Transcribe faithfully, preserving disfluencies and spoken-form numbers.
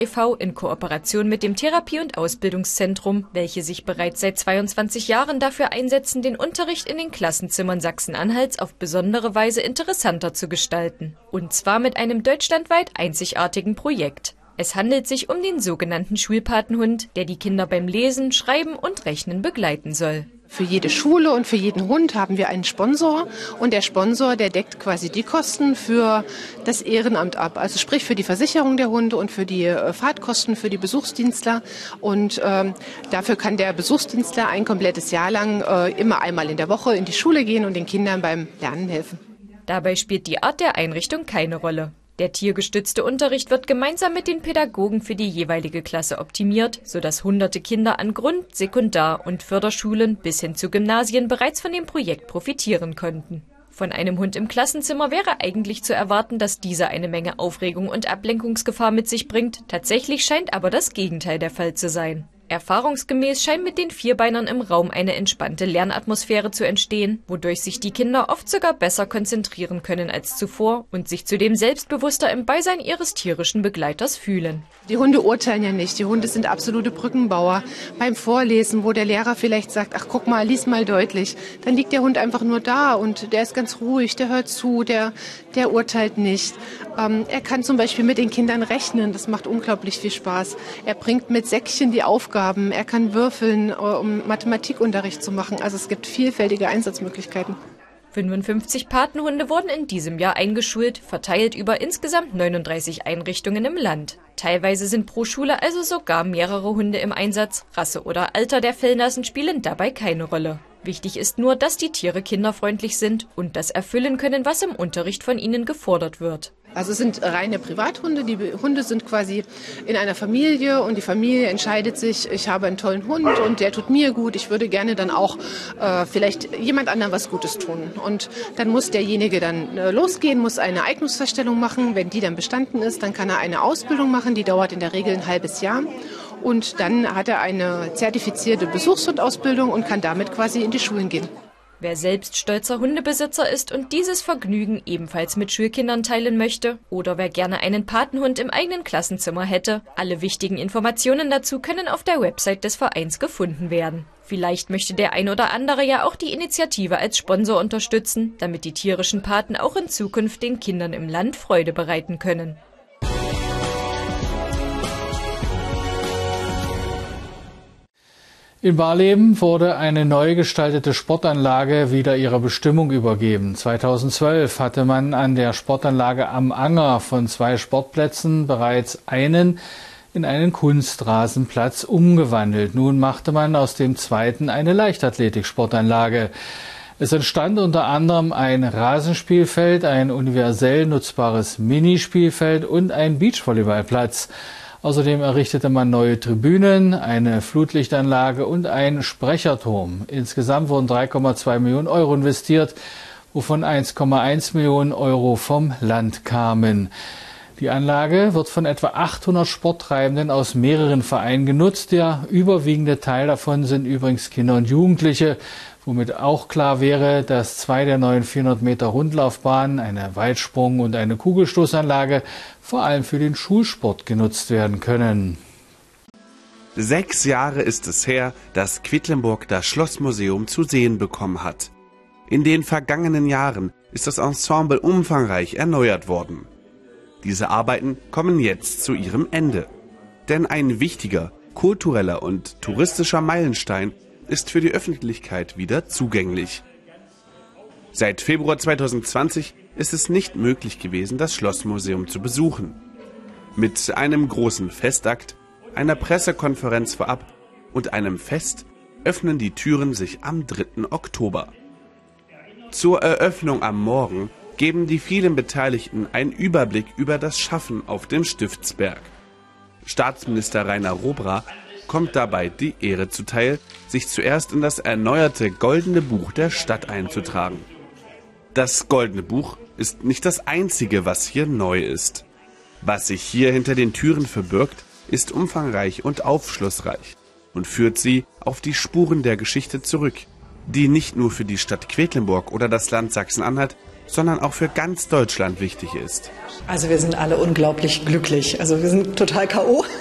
e V in Kooperation mit dem Therapie- und Ausbildungszentrum, welche sich bereits seit zweiundzwanzig Jahren dafür einsetzen, den Unterricht in den Klassenzimmern Sachsen-Anhalts auf besondere Weise interessanter zu gestalten. Und zwar mit einem deutschlandweit einzigartigen Projekt. Es handelt sich um den sogenannten Schulpatenhund, der die Kinder beim Lesen, Schreiben und Rechnen begleiten soll. Für jede Schule und für jeden Hund haben wir einen Sponsor und der Sponsor, der deckt quasi die Kosten für das Ehrenamt ab. Also sprich für die Versicherung der Hunde und für die äh, Fahrtkosten für die Besuchsdienstler. Und ähm, dafür kann der Besuchsdienstler ein komplettes Jahr lang äh, immer einmal in der Woche in die Schule gehen und den Kindern beim Lernen helfen. Dabei spielt die Art der Einrichtung keine Rolle. Der tiergestützte Unterricht wird gemeinsam mit den Pädagogen für die jeweilige Klasse optimiert, sodass hunderte Kinder an Grund-, Sekundar- und Förderschulen bis hin zu Gymnasien bereits von dem Projekt profitieren konnten. Von einem Hund im Klassenzimmer wäre eigentlich zu erwarten, dass dieser eine Menge Aufregung und Ablenkungsgefahr mit sich bringt. Tatsächlich scheint aber das Gegenteil der Fall zu sein. Erfahrungsgemäß scheint mit den Vierbeinern im Raum eine entspannte Lernatmosphäre zu entstehen, wodurch sich die Kinder oft sogar besser konzentrieren können als zuvor und sich zudem selbstbewusster im Beisein ihres tierischen Begleiters fühlen. Die Hunde urteilen ja nicht. Die Hunde sind absolute Brückenbauer. Beim Vorlesen, wo der Lehrer vielleicht sagt, ach guck mal, lies mal deutlich, dann liegt der Hund einfach nur da und der ist ganz ruhig, der hört zu, der, der urteilt nicht. Ähm, er kann zum Beispiel mit den Kindern rechnen, das macht unglaublich viel Spaß. Er bringt mit Säckchen die Aufgaben. Er kann würfeln, um Mathematikunterricht zu machen. Also es gibt vielfältige Einsatzmöglichkeiten. fünfundfünfzig Patenhunde wurden in diesem Jahr eingeschult, verteilt über insgesamt neununddreißig Einrichtungen im Land. Teilweise sind pro Schule also sogar mehrere Hunde im Einsatz. Rasse oder Alter der Fellnasen spielen dabei keine Rolle. Wichtig ist nur, dass die Tiere kinderfreundlich sind und das erfüllen können, was im Unterricht von ihnen gefordert wird. Also es sind reine Privathunde. Die Hunde sind quasi in einer Familie und die Familie entscheidet sich, ich habe einen tollen Hund und der tut mir gut. Ich würde gerne dann auch äh, vielleicht jemand anderem was Gutes tun. Und dann muss derjenige dann äh, losgehen, muss eine Eignungsfeststellung machen. Wenn die dann bestanden ist, dann kann er eine Ausbildung machen. Die dauert in der Regel ein halbes Jahr. Und dann hat er eine zertifizierte Besuchshundausbildung und kann damit quasi in die Schulen gehen. Wer selbst stolzer Hundebesitzer ist und dieses Vergnügen ebenfalls mit Schulkindern teilen möchte oder wer gerne einen Patenhund im eigenen Klassenzimmer hätte, alle wichtigen Informationen dazu können auf der Website des Vereins gefunden werden. Vielleicht möchte der ein oder andere ja auch die Initiative als Sponsor unterstützen, damit die tierischen Paten auch in Zukunft den Kindern im Land Freude bereiten können. In Barleben wurde eine neu gestaltete Sportanlage wieder ihrer Bestimmung übergeben. zweitausendzwölf hatte man an der Sportanlage am Anger von zwei Sportplätzen bereits einen in einen Kunstrasenplatz umgewandelt. Nun machte man aus dem zweiten eine Leichtathletik-Sportanlage. Es entstand unter anderem ein Rasenspielfeld, ein universell nutzbares Minispielfeld und ein Beachvolleyballplatz. Außerdem errichtete man neue Tribünen, eine Flutlichtanlage und einen Sprecherturm. Insgesamt wurden drei Komma zwei Millionen Euro investiert, wovon eins Komma eins Millionen Euro vom Land kamen. Die Anlage wird von etwa achthundert Sporttreibenden aus mehreren Vereinen genutzt. Der überwiegende Teil davon sind übrigens Kinder und Jugendliche, womit auch klar wäre, dass zwei der neuen vierhundert Meter Rundlaufbahnen, eine Weitsprung- und eine Kugelstoßanlage vor allem für den Schulsport genutzt werden können. Sechs Jahre ist es her, dass Quedlinburg das Schlossmuseum zu sehen bekommen hat. In den vergangenen Jahren ist das Ensemble umfangreich erneuert worden. Diese Arbeiten kommen jetzt zu ihrem Ende. Denn ein wichtiger, kultureller und touristischer Meilenstein ist für die Öffentlichkeit wieder zugänglich. Seit Februar zweitausendzwanzig ist es nicht möglich gewesen, das Schlossmuseum zu besuchen. Mit einem großen Festakt, einer Pressekonferenz vorab und einem Fest öffnen die Türen sich am dritten Oktober. Zur Eröffnung am Morgen geben die vielen Beteiligten einen Überblick über das Schaffen auf dem Stiftsberg. Staatsminister Rainer Robra kommt dabei die Ehre zuteil, sich zuerst in das erneuerte Goldene Buch der Stadt einzutragen. Das Goldene Buch ist nicht das einzige, was hier neu ist. Was sich hier hinter den Türen verbirgt, ist umfangreich und aufschlussreich und führt sie auf die Spuren der Geschichte zurück, die nicht nur für die Stadt Quedlinburg oder das Land Sachsen-Anhalt, sondern auch für ganz Deutschland wichtig ist. Also wir sind alle unglaublich glücklich. Also wir sind total K O